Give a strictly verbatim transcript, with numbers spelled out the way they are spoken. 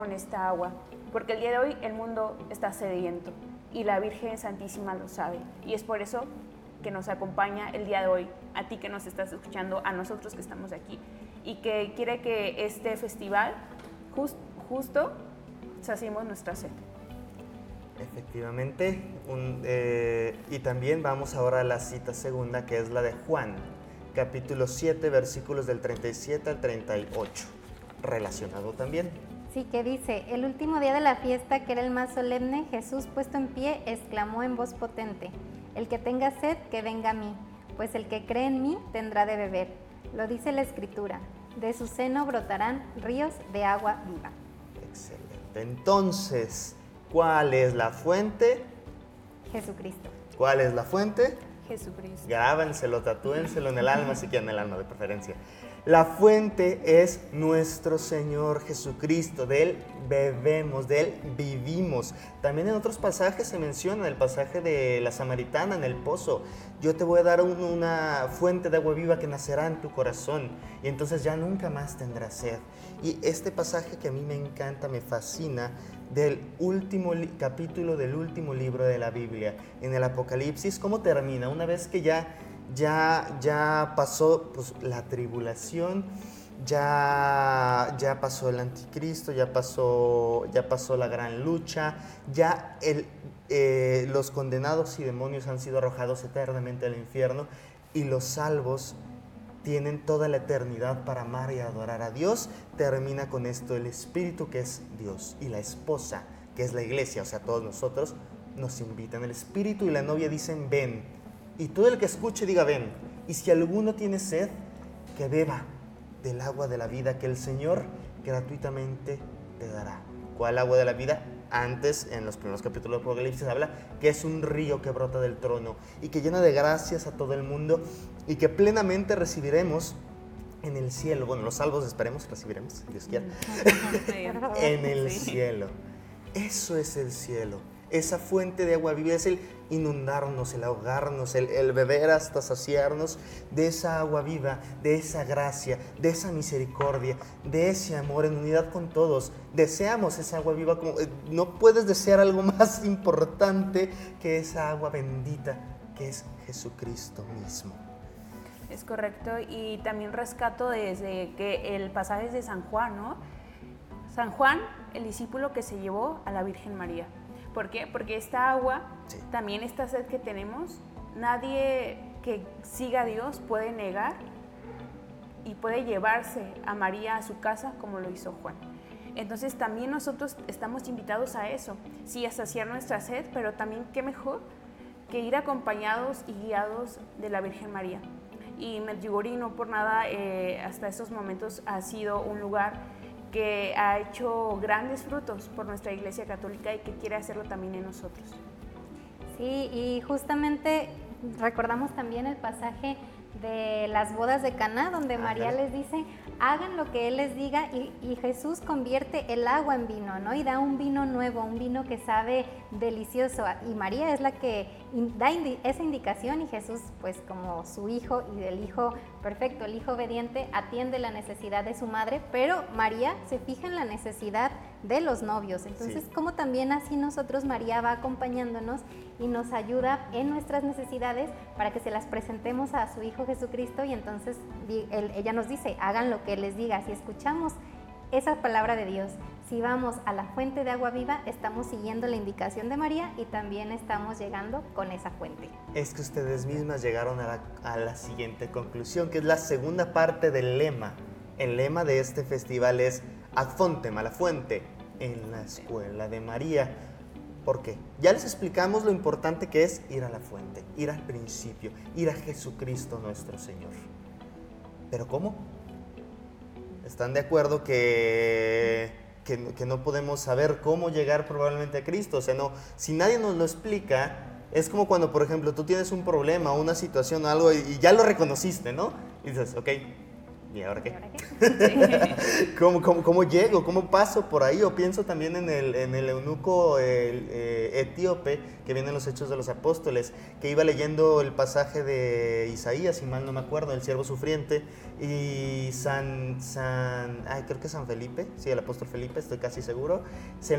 con esta agua, porque el día de hoy el mundo está sediento y la Virgen Santísima lo sabe, y es por eso que nos acompaña el día de hoy, a ti que nos estás escuchando, a nosotros que estamos aquí, y que quiere que este festival just, justo saciemos nuestra sed. Efectivamente, un, eh, y también vamos ahora a la cita segunda, que es la de Juan, capítulo siete, versículos del treinta y siete al treinta y ocho, relacionado también. Sí, que dice, el último día de la fiesta, que era el más solemne, Jesús, puesto en pie, exclamó en voz potente, el que tenga sed, que venga a mí, pues el que cree en mí tendrá de beber. Lo dice la Escritura, de su seno brotarán ríos de agua viva. Excelente. Entonces, ¿cuál es la fuente? Jesucristo. ¿Cuál es la fuente? Jesucristo. Grábenselo, tatúenselo en el alma, si quieren el alma de preferencia. La fuente es nuestro Señor Jesucristo, de Él bebemos, de Él vivimos. También en otros pasajes se menciona el pasaje de la samaritana en el pozo. Yo te voy a dar un, una fuente de agua viva que nacerá en tu corazón y entonces ya nunca más tendrás sed. Y este pasaje que a mí me encanta, me fascina, del último li- capítulo del último libro de la Biblia, en el Apocalipsis, ¿cómo termina? Una vez que ya... Ya, ya pasó pues, la tribulación, ya, ya pasó el anticristo, ya pasó, ya pasó la gran lucha, ya el, eh, los condenados y demonios han sido arrojados eternamente al infierno y los salvos tienen toda la eternidad para amar y adorar a Dios. Termina con esto el Espíritu, que es Dios, y la esposa, que es la iglesia, o sea, todos nosotros nos invitan. El Espíritu y la novia dicen ven. Y todo el que escuche diga ven. Y si alguno tiene sed, que beba del agua de la vida que el Señor gratuitamente te dará. ¿Cuál agua de la vida? Antes, en los primeros capítulos de Apocalipsis, habla que es un río que brota del trono y que llena de gracias a todo el mundo y que plenamente recibiremos en el cielo. Bueno, los salvos esperemos, recibiremos, si Dios quiera. En el cielo. Eso es el cielo. Esa fuente de agua viva es el inundarnos, el ahogarnos, el, el beber hasta saciarnos de esa agua viva, de esa gracia, de esa misericordia, de ese amor en unidad con todos. Deseamos esa agua viva como... Eh, no puedes desear algo más importante que esa agua bendita que es Jesucristo mismo. Es correcto, y también rescato desde que el pasaje es de San Juan, ¿no? San Juan, el discípulo que se llevó a la Virgen María. ¿Por qué? Porque esta agua, sí. También esta sed que tenemos, nadie que siga a Dios puede negar y puede llevarse a María a su casa como lo hizo Juan. Entonces también nosotros estamos invitados a eso, sí, a saciar nuestra sed, pero también qué mejor que ir acompañados y guiados de la Virgen María. Y Medjugorje no por nada eh, hasta estos momentos ha sido un lugar que ha hecho grandes frutos por nuestra Iglesia Católica y que quiere hacerlo también en nosotros. Sí, y justamente recordamos también el pasaje de las bodas de Caná, donde María Ajá. les dice, hagan lo que Él les diga, y, y Jesús convierte el agua en vino, ¿no? Y da un vino nuevo, un vino que sabe delicioso, y María es la que da indi- esa indicación, y Jesús, pues como su hijo y del hijo perfecto, el hijo obediente, atiende la necesidad de su madre, pero María se fija en la necesidad de los novios. Entonces, sí. como también así nosotros, María va acompañándonos y nos ayuda en nuestras necesidades para que se las presentemos a su Hijo Jesucristo, y entonces él, ella nos dice, hagan lo que Él les diga. Si escuchamos esa palabra de Dios, si vamos a la fuente de agua viva, estamos siguiendo la indicación de María y también estamos llegando con esa fuente. Es que ustedes mismas llegaron a la, a la siguiente conclusión, que es la segunda parte del lema. El lema de este festival es Ad fontem, a la fuente, en la escuela de María. ¿Por qué? Ya les explicamos lo importante que es ir a la fuente, ir al principio, ir a Jesucristo nuestro Señor. ¿Pero cómo? ¿Están de acuerdo que, que, que no podemos saber cómo llegar probablemente a Cristo? O sea, no, si nadie nos lo explica, es como cuando, por ejemplo, tú tienes un problema, una situación, algo, y ya lo reconociste, ¿no? Y dices, ok, ¿y ahora qué? ¿Y ahora qué? Sí. ¿Cómo, cómo, cómo llego? ¿Cómo paso por ahí? O pienso también en el, en el eunuco el, eh, etíope que viene en los Hechos de los Apóstoles, que iba leyendo el pasaje de Isaías, si mal no me acuerdo, el siervo sufriente, y San, San, ay, creo que San Felipe, sí, el apóstol Felipe, estoy casi seguro, se